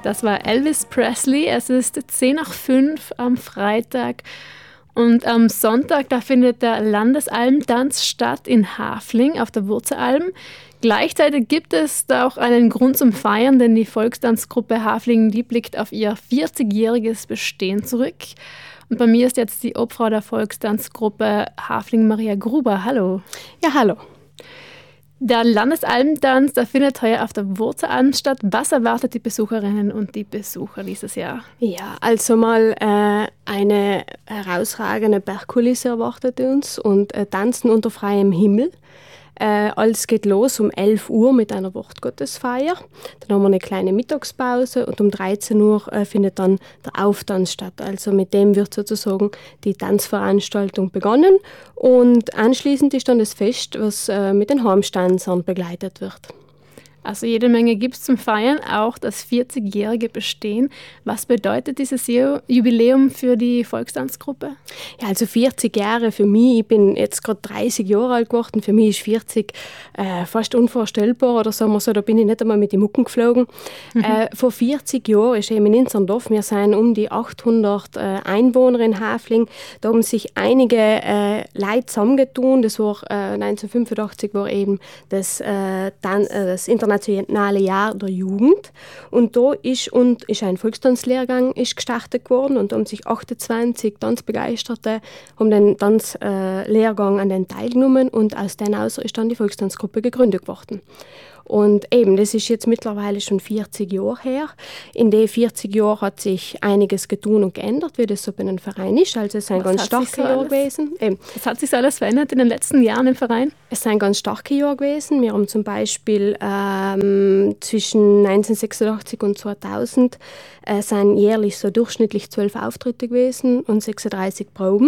Das war Elvis Presley. Es ist 10:05 am Freitag. Und am Sonntag, da findet der Landesalmtanz statt in Hafling auf der Wurzelalm. Gleichzeitig gibt es da auch einen Grund zum Feiern, denn die Volkstanzgruppe Hafling, die blickt auf ihr 40-jähriges Bestehen zurück. Und bei mir ist jetzt die Obfrau der Volkstanzgruppe Hafling, Maria Gruber. Hallo. Ja, hallo. Der Landesalmtanz, der findet heuer auf der Wurzelalm statt. Was erwartet die Besucherinnen und die Besucher dieses Jahr? Ja, also mal eine herausragende Bergkulisse erwartet uns und Tanzen unter freiem Himmel. Alles geht los um 11 Uhr mit einer Wortgottesfeier. Dann haben wir eine kleine Mittagspause und um 13 Uhr findet dann der Auftanz statt. Also mit dem wird sozusagen die Tanzveranstaltung begonnen und anschließend ist dann das Fest, was mit den Heimstanzern begleitet wird. Also jede Menge gibt es zum Feiern, auch das 40-jährige Bestehen. Was bedeutet dieses Jubiläum für die Volkstanzgruppe? Ja, also 40 Jahre für mich, ich bin jetzt gerade 30 Jahre alt geworden, für mich ist 40 fast unvorstellbar, oder sagen wir so, da bin ich nicht einmal mit den Mucken geflogen. Vor 40 Jahren ist eben in unserem Dorf, wir sind um die 800 Einwohner in Hafling, da haben sich einige Leute zusammengetun, das war 1985 war eben das internationale Jahr der Jugend. Und da ist ein Volkstanzlehrgang gestartet worden und da haben sich 28 Tanzbegeisterte haben den Tanzlehrgang an den teilgenommen und aus den aus ist dann die Volkstanzgruppe gegründet worden. Und eben, das ist jetzt mittlerweile schon 40 Jahre her. In den 40 Jahren hat sich einiges getan und geändert, wie das so bei einem Verein ist. Also es sind ganz starke Jahre gewesen. Was hat sich so alles verändert in den letzten Jahren im Verein? Es sind ganz starke Jahre gewesen. Wir haben zum Beispiel zwischen 1986 und 2000 sind jährlich so durchschnittlich 12 Auftritte gewesen und 36 Proben.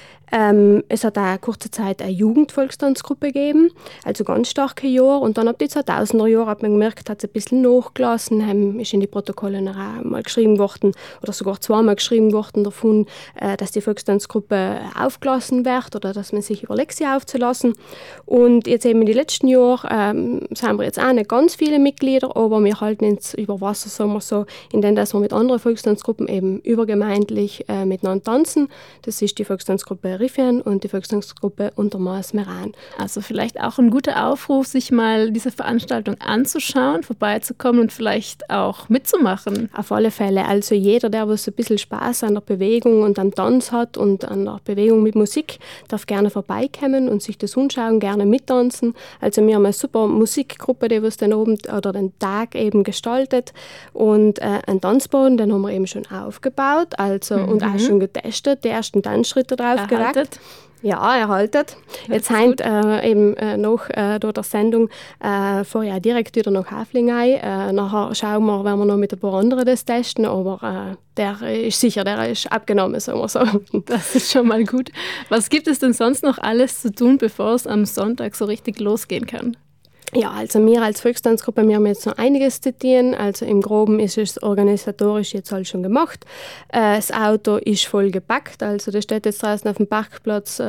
Es hat auch kurze Zeit eine Jugendvolkstanzgruppe gegeben, also ganz starke Jahre. Und dann ab die 2000er Jahre hat man gemerkt, hat es ein bisschen nachgelassen, ist in die Protokolle noch mal geschrieben worden oder sogar zweimal geschrieben worden davon, dass die Volkstanzgruppe aufgelassen wird oder dass man sich überlegt, sie aufzulassen. Und jetzt eben in den letzten Jahren sind wir jetzt auch nicht ganz viele Mitglieder, aber wir halten uns über Wasser, sagen wir so, indem wir mit anderen Volkstanzgruppen eben übergemeindlich miteinander tanzen. Das ist die Volkstanzgruppe Riffien und die Volkstanzgruppe Untermaß Meran. Also vielleicht auch ein guter Aufruf, sich mal diese Veranstaltung anzuschauen, vorbeizukommen und vielleicht auch mitzumachen. Auf alle Fälle. Also jeder, der was ein bisschen Spaß an der Bewegung und am Tanz hat und an der Bewegung mit Musik, darf gerne vorbeikommen und sich das anschauen, gerne mittanzen. Also wir haben eine super Musikgruppe, die was den Abend oder den Tag eben gestaltet und einen Tanzboden, den haben wir eben schon aufgebaut, also und auch schon getestet, die ersten Tanzschritte drauf geragt. Ja, erhaltet. Jetzt sind eben nach der Sendung vorher direkt wieder nach Hafling ein. Nachher schauen wir, wenn wir noch mit ein paar anderen das testen, aber der ist abgenommen, sagen wir so. Das ist schon mal gut. Was gibt es denn sonst noch alles zu tun, bevor es am Sonntag so richtig losgehen kann? Ja, also wir als Volkstanzgruppe, wir haben jetzt noch einiges zu tun. Also im Groben ist es organisatorisch jetzt alles schon gemacht. Das Auto ist voll gepackt, also das steht jetzt draußen auf dem Parkplatz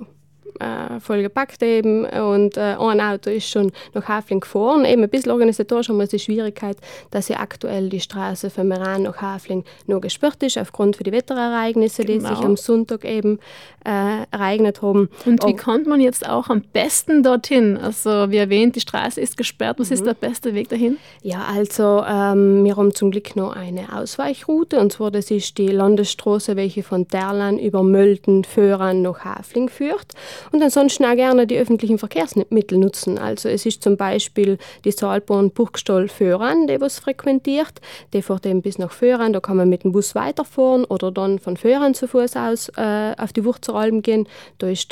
voll gepackt eben und ein Auto ist schon nach Hafling gefahren. Eben ein bisschen organisatorisch haben wir die Schwierigkeit, dass ja aktuell die Straße von Meran nach Hafling noch gesperrt ist, aufgrund der Wetterereignisse, die sich am Sonntag eben ereignet haben. Und wie kommt man jetzt auch am besten dorthin? Also wie erwähnt, die Straße ist gesperrt. Was ist der beste Weg dahin? Ja, also wir haben zum Glück noch eine Ausweichroute und zwar das ist die Landesstraße, welche von Terlan über Mölden, Föhran nach Hafling führt. Und ansonsten auch gerne die öffentlichen Verkehrsmittel nutzen. Also es ist zum Beispiel die Saalbahn Burgstall-Föhran, die was frequentiert. Die fährt eben bis nach Föhran, da kann man mit dem Bus weiterfahren oder dann von Föhran zu Fuß aus auf die Wurzelalm gehen. Da ist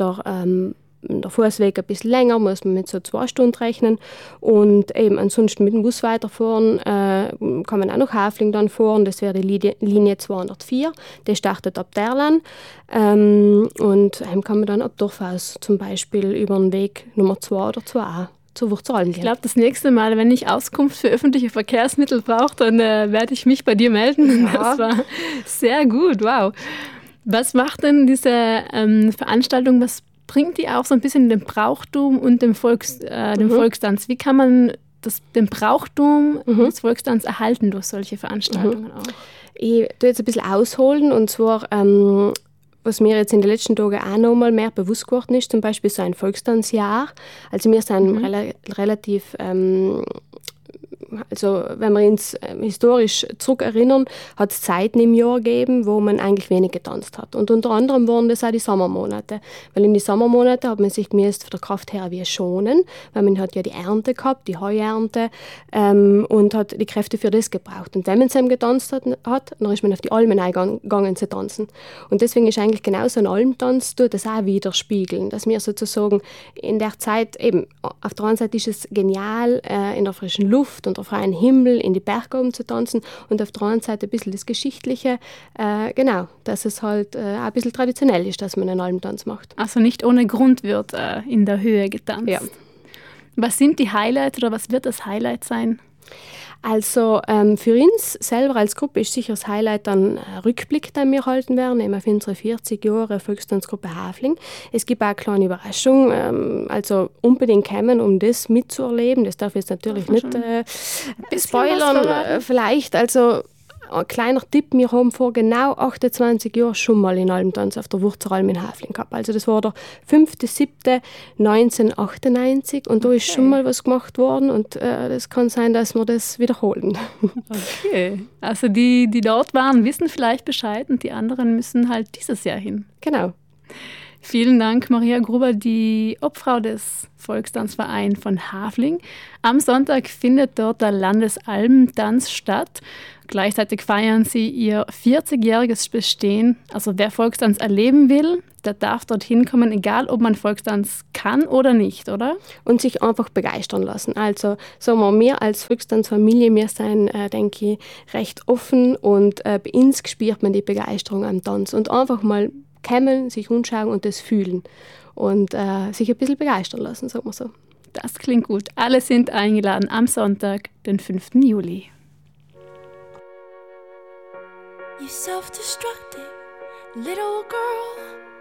der Fußweg ein bisschen länger, muss man mit so 2 Stunden rechnen. Und eben ansonsten mit dem Bus weiterfahren kann man auch nach Hafling dann fahren. Das wäre die Linie 204. Die startet ab Terlan. Und kann man dann ab Dorfhaus zum Beispiel über den Weg Nummer 2 oder 2a zur Wurzelalm gehen. Ich glaube, das nächste Mal, wenn ich Auskunft für öffentliche Verkehrsmittel brauche, dann werde ich mich bei dir melden. Ja. Das war sehr gut, wow. Was macht denn diese Veranstaltung, was bringt die auch so ein bisschen den Brauchtum und den Volkstanz? Wie kann man den Brauchtum des Volkstanz erhalten durch solche Veranstaltungen auch? Ich tue jetzt ein bisschen ausholen, und zwar, was mir jetzt in den letzten Tagen auch noch mal mehr bewusst geworden ist, zum Beispiel so ein Volkstanzjahr. Also wir sind relativ, also wenn wir uns historisch zurückerinnern, hat es Zeiten im Jahr gegeben, wo man eigentlich wenig getanzt hat. Und unter anderem waren das auch die Sommermonate. Weil in die Sommermonate hat man sich gemäß von der Kraft her wie schonen, weil man hat ja die Ernte gehabt, die Heuernte, und hat die Kräfte für das gebraucht. Und wenn man zusammen getanzt hat, dann ist man auf die Almen eingegangen zu tanzen. Und deswegen ist eigentlich genau so ein Almtanz, tut das auch widerspiegeln, dass wir sozusagen in der Zeit eben, auf der einen Seite ist es genial, in der frischen Luft und freien Himmel in die Berge oben zu tanzen, und auf der anderen Seite ein bisschen das Geschichtliche, genau, dass es halt auch ein bisschen traditionell ist, dass man einen Almtanz macht. Also nicht ohne Grund wird in der Höhe getanzt. Ja. Was sind die Highlights oder was wird das Highlight sein? Also für uns selber als Gruppe ist sicher das Highlight dann ein Rückblick, den wir halten werden, eben auf unsere 40 Jahre Volkstanzgruppe Hafling. Es gibt auch eine kleine Überraschung, also unbedingt kommen, um das mitzuerleben. Das darf ich jetzt natürlich nicht spoilern, vielleicht. Also ein kleiner Tipp, wir haben vor genau 28 Jahren schon mal in Almtanz auf der Wurzelalm in Hafling gehabt. Also das war der 5.7.1998, und da ist schon mal was gemacht worden, und das kann sein, dass wir das wiederholen. Okay, also die dort waren, wissen vielleicht Bescheid, und die anderen müssen halt dieses Jahr hin. Genau. Vielen Dank, Maria Gruber, die Obfrau des Volkstanzvereins von Hafling. Am Sonntag findet dort der Landesalmtanz statt. Gleichzeitig feiern sie ihr 40-jähriges Bestehen. Also wer Volkstanz erleben will, der darf dorthin kommen, egal ob man Volkstanz kann oder nicht, oder? Und sich einfach begeistern lassen. Also sagen wir als Volkstanzfamilie, wir sind, denke ich, recht offen, und bei uns spürt man die Begeisterung am Tanz. Und einfach mal kommen, sich umschauen und das fühlen. Und sich ein bisschen begeistern lassen, sagen wir so. Das klingt gut. Alle sind eingeladen am Sonntag, den 5. Juli. You self-destructive little girl,